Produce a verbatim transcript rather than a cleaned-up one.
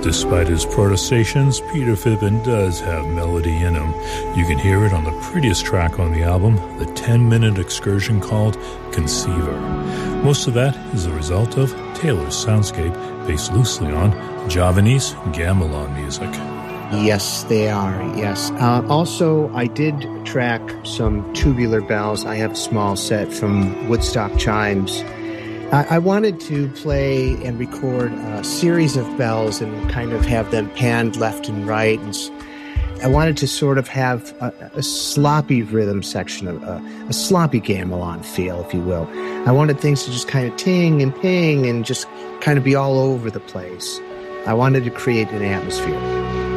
despite his protestations, Peter Fibbin does have melody in him. You can hear it on the prettiest track on the album, the ten-minute excursion called Conceiver. Most of that is a result of Taylor's soundscape, based loosely on Javanese gamelan music. Yes, they are, yes. Uh, also, I did track some tubular bells. I have a small set from Woodstock Chimes. I, I wanted to play and record a series of bells and kind of have them panned left and right. And I wanted to sort of have a, a sloppy rhythm section, of a, a sloppy gamelan feel, if you will. I wanted things to just kind of ting and ping and just kind of be all over the place. I wanted to create an atmosphere.